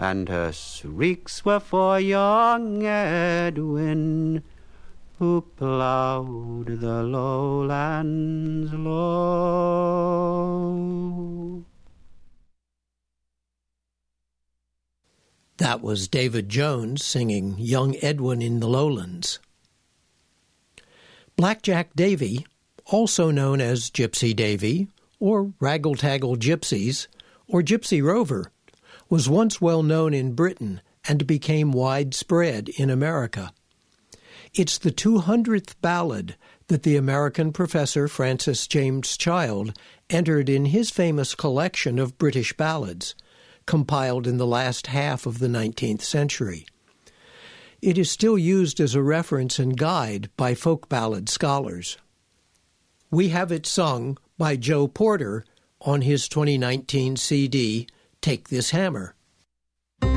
and her shrieks were for young Edwin, who plowed the lowlands low. That was David Jones singing Young Edwin in the Lowlands. Blackjack Davy, also known as Gypsy Davy, or Raggle-Taggle Gypsies, or Gypsy Rover, was once well known in Britain and became widespread in America. It's the 200th ballad that the American professor Francis James Child entered in his famous collection of British ballads, compiled in the last half of the 19th century. It is still used as a reference and guide by folk ballad scholars. We have it sung by Joe Porter on his 2019 CD, Take This Hammer.